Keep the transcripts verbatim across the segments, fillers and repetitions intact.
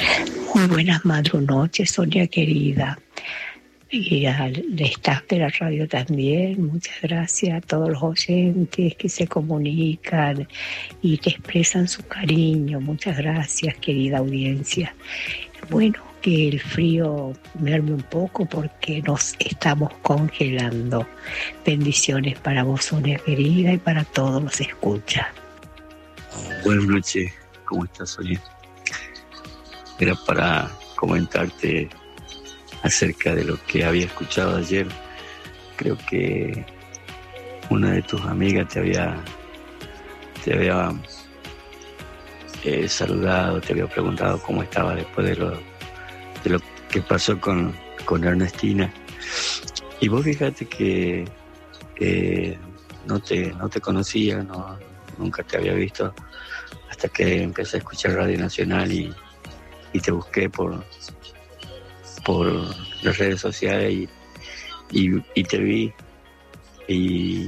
Muy buenas madrunoches, Sonia querida. Y al staff de la radio también, muchas gracias a todos los oyentes que se comunican y que expresan su cariño. Muchas gracias, querida audiencia. Bueno, que el frío merme un poco porque nos estamos congelando. Bendiciones para vos, Sonia querida, y para todos los escuchas. Buenas noches, ¿cómo estás, Sonia? Era para comentarte acerca de lo que había escuchado ayer. Creo que una de tus amigas te había te había eh, saludado, te había preguntado cómo estaba después de lo, de lo que pasó con, con Ernestina. Y vos fíjate que eh, no te no te conocía, no, nunca te había visto hasta que empecé a escuchar Radio Nacional y, y te busqué por por las redes sociales y, y, y te vi y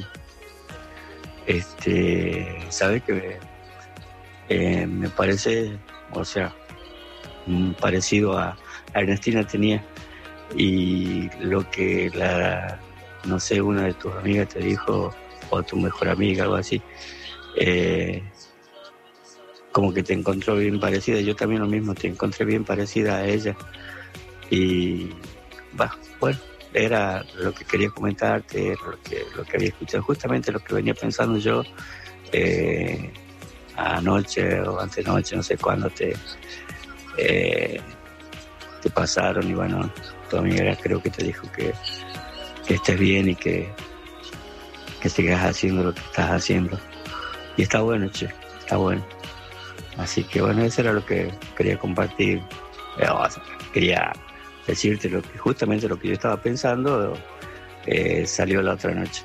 este sabes que eh, me parece, o sea, parecido a, a Ernestina tenía, y lo que la no sé, una de tus amigas te dijo, o tu mejor amiga, algo así, eh, como que te encontró bien parecida. Yo también lo mismo, te encontré bien parecida a ella. Y bah, bueno, era lo que quería comentarte, lo que, lo que había escuchado, justamente lo que venía pensando yo eh, anoche o antenoche, no sé cuándo te, eh, te pasaron. Y bueno, tu amiga creo que te dijo que, que estés bien y que, que sigas haciendo lo que estás haciendo. Y está bueno, che, está bueno. Así que bueno, eso era lo que quería compartir. Pero, quería decirte lo que justamente lo que yo estaba pensando eh, salió la otra noche.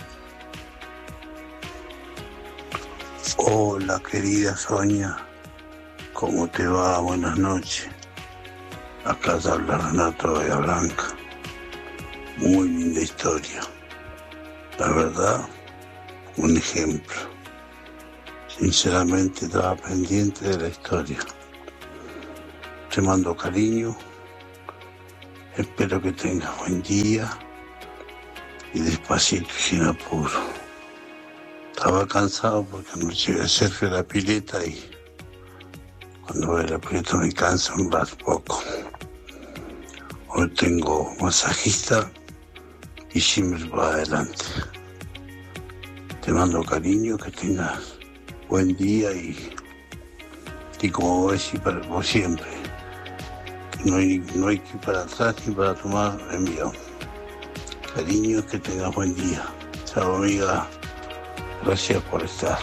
Hola querida Sonia, ¿cómo te va? Buenas noches. Acá te habla Renato de Blanca. Muy linda historia. La verdad, un ejemplo. Sinceramente estaba pendiente de la historia. Te mando cariño. Espero que tengas buen día y despacito y sin apuro. Estaba cansado porque anoche iba a hacer la pileta y cuando voy a la pileta me cansa un rato poco. Hoy tengo masajista y siempre va adelante. Te mando cariño, que tengas buen día y, y como voy a decir para vos siempre. No hay, no hay que ir para atrás ni para tomar envío. Cariño, que tengas buen día. Chao, amiga. Gracias por estar.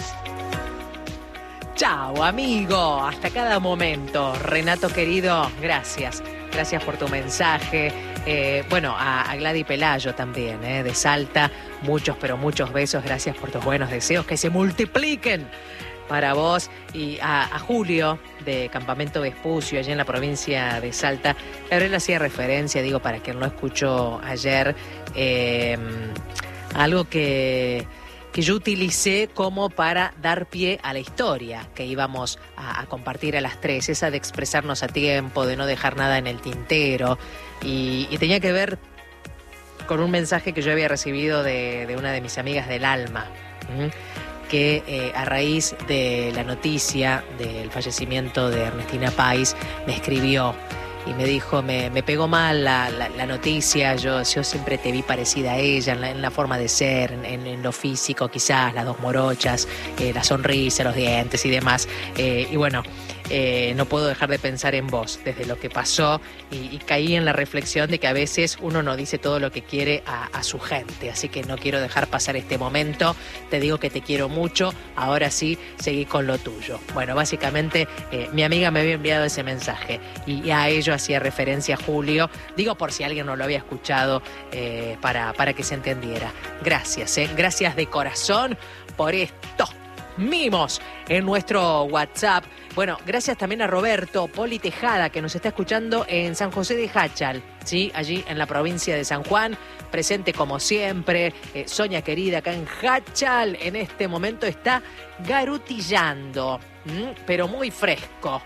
Chao, amigo. Hasta cada momento. Renato querido, gracias. Gracias por tu mensaje. Eh, bueno, a, a Gladys Pelayo también, eh, de Salta. Muchos, pero muchos besos. Gracias por tus buenos deseos. Que se multipliquen para vos, y a, a Julio de Campamento Vespucio, allá en la provincia de Salta. Gabriel hacía referencia, digo, para quien no escuchó ayer, eh, algo que, que yo utilicé como para dar pie a la historia que íbamos a, a compartir a las tres, esa de expresarnos a tiempo, de no dejar nada en el tintero, y, y tenía que ver con un mensaje que yo había recibido de, de una de mis amigas del alma, ¿Mm? que eh, a raíz de la noticia del fallecimiento de Ernestina Pais me escribió y me dijo, me, me pegó mal la, la, la noticia, yo, yo siempre te vi parecida a ella en la, en la forma de ser, en, en lo físico quizás, las dos morochas, eh, la sonrisa, los dientes y demás, eh, y bueno, eh, no puedo dejar de pensar en vos desde lo que pasó, y, y caí en la reflexión de que a veces uno no dice todo lo que quiere a, a su gente, así que no quiero dejar pasar este momento. Te digo que te quiero mucho, ahora sí, seguí con lo tuyo. Bueno, básicamente eh, mi amiga me había enviado ese mensaje y, y a ello hacía referencia Julio, digo por si alguien no lo había escuchado, eh, para, para que se entendiera. Gracias, eh, gracias de corazón por esto. Mimos en nuestro WhatsApp. Bueno, gracias también a Roberto Poli Tejada, que nos está escuchando en San José de Jáchal, ¿sí? Allí en la provincia de San Juan, presente como siempre. eh, Sonia querida, acá en Jáchal en este momento está garutillando, ¿m? pero muy fresco,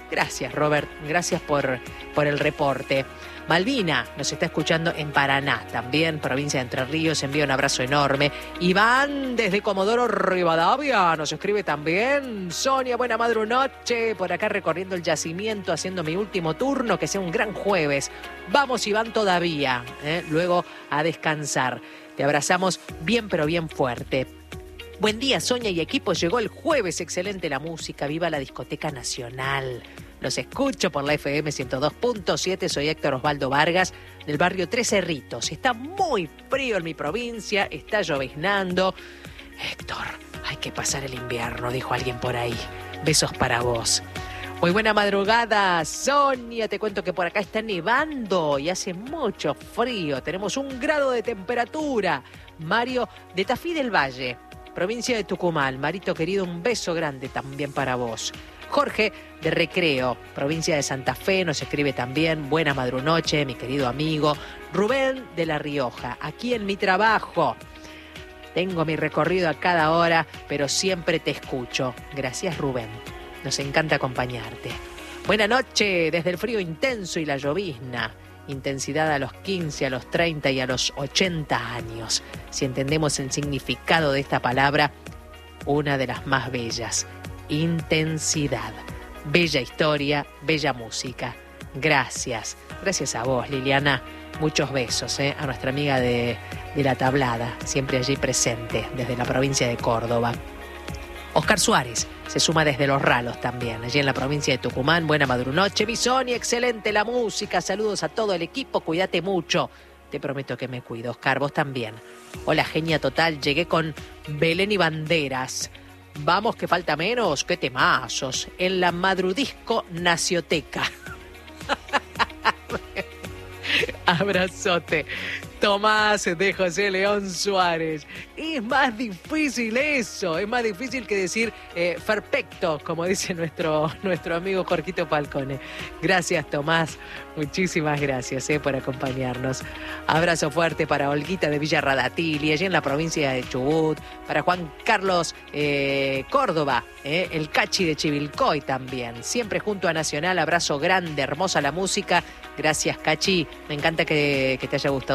Gracias, Robert. Gracias por, por el reporte. Malvina nos está escuchando en Paraná, también provincia de Entre Ríos, envía un abrazo enorme. Iván desde Comodoro Rivadavia nos escribe también. Sonia, buena madrunoche, por acá recorriendo el yacimiento, haciendo mi último turno, que sea un gran jueves. Vamos, Iván, todavía, ¿eh? Luego a descansar. Te abrazamos bien, pero bien fuerte. Buen día, Sonia y equipo, llegó el jueves, excelente la música, viva la Discoteca Nacional. Los escucho por la F M ciento dos punto siete, soy Héctor Osvaldo Vargas, del barrio Tres Cerritos. Está muy frío en mi provincia, está lloviznando. Héctor, hay que pasar el invierno, dijo alguien por ahí. Besos para vos. Muy buena madrugada, Sonia. Te cuento que por acá está nevando y hace mucho frío. Tenemos un grado de temperatura. Mario de Tafí del Valle, provincia de Tucumán. Marito querido, un beso grande también para vos. Jorge de Recreo, provincia de Santa Fe, nos escribe también. Buena madrunoche, mi querido amigo. Rubén de La Rioja, aquí en mi trabajo. Tengo mi recorrido a cada hora, pero siempre te escucho. Gracias, Rubén. Nos encanta acompañarte. Buena noche, desde el frío intenso y la llovizna. Intensidad a los quince, a los treinta y a los ochenta años. Si entendemos el significado de esta palabra, una de las más bellas. Intensidad. Bella historia, bella música. Gracias. Gracias a vos, Liliana. Muchos besos, ¿eh? A nuestra amiga de, de La Tablada, siempre allí presente, desde la provincia de Córdoba. Oscar Suárez se suma desde Los Ralos también, allí en la provincia de Tucumán. Buena madrunoche, mi Sonia, excelente la música. Saludos a todo el equipo, cuídate mucho. Te prometo que me cuido, Oscar, vos también. Hola, genia total, llegué con Belén y Banderas. Vamos, que falta menos, qué temazos. En la Madrudisco Nacioteca. Abrazote. Tomás de José León Suárez. Es más difícil eso, es más difícil que decir eh, perfecto, como dice nuestro, nuestro amigo Jorquito Falcone. Gracias, Tomás, muchísimas gracias eh, por acompañarnos. Abrazo fuerte para Olguita de Villa Radatili, allí en la provincia de Chubut, para Juan Carlos eh, Córdoba, eh, el Cachi de Chivilcoy también, siempre junto a Nacional. Abrazo grande, hermosa la música. Gracias, Cachi, me encanta que, que te haya gustado